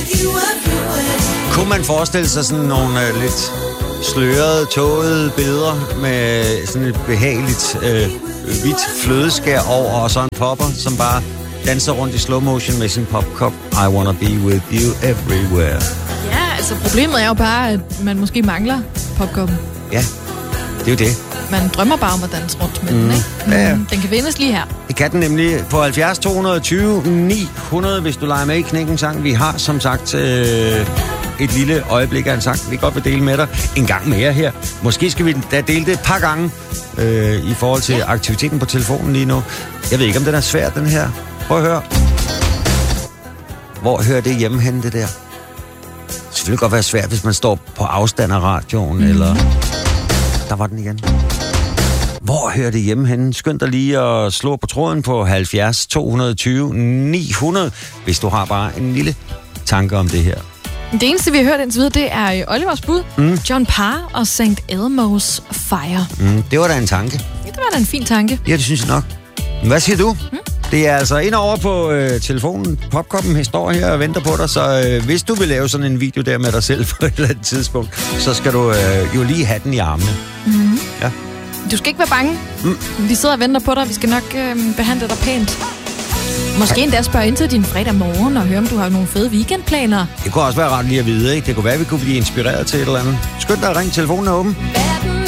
Kunne man forestille sig sådan nogle lidt slørede, tågede billeder med sådan et behageligt hvidt flødeskær over, og så en popper, som bare danser rundt i slow motion med sin popkop. I wanna be with you everywhere. Ja, altså problemet er jo bare, at man måske mangler popkoppen. Ja, det er jo det. Man drømmer bare om at danse rundt med den, ikke? Ja. Den kan vindes lige her. Det kan den nemlig på 70 220 900, hvis du leger med i Knækken Sang. Vi har som sagt et lille øjeblik af en sang, vi godt vil dele med dig en gang mere her. Måske skal vi da dele det et par gange i forhold til aktiviteten på telefonen lige nu. Jeg ved ikke, om den er svær, den her. Prøv at høre. Hvor hører det hjemme hen, det der? Det selvfølgelig godt være svært, hvis man står på afstand af radioen, eller... Der var den igen. Hvor hører det hjemme henne? Skynd dig lige at slå på tråden på 70 220 900, hvis du har bare en lille tanke om det her. Det eneste, vi har hørt indtil videre, det er Olivers bud. John Parr og St. Elmo's Fire. Det var da en tanke. Ja, det var da en fin tanke. Ja, det synes jeg nok. Men hvad siger du? Det er altså ind over på telefonen. Popkoppen står her og venter på dig, så hvis du vil lave sådan en video der med dig selv på et eller andet tidspunkt, så skal du jo lige have den i armene. Ja. Du skal ikke være bange. Vi sidder og venter på dig. Vi skal nok behandle dig pænt. Måske endda spørge ind til din fredag morgen og høre, om du har nogle fede weekendplaner. Det kunne også være ret lige at vide, ikke? Det kunne være, at vi kunne blive inspireret til et eller andet. Skynd dig at ringe, telefonen er åben.